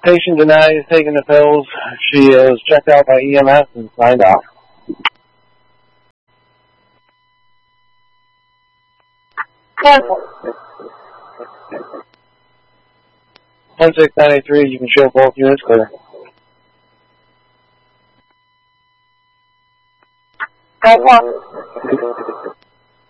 Patient denies taking the pills. She is checked out by EMS and signed off. 16983, you can show both units clear. 1.